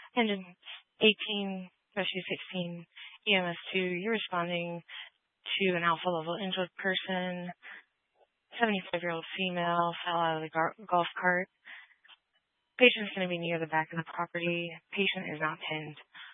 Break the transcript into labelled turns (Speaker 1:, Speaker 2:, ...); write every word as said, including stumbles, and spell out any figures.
Speaker 1: Engine eighteen, rescue sixteen, E M S two, you're responding to an alpha level injured person, seventy-five-year-old female, fell out of the gar- golf cart. Patient's going to be near the back of the property. Patient is not pinned.